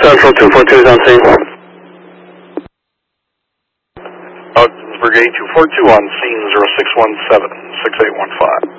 Central 242 is on scene. Brigade 242 on scene 0617 6815.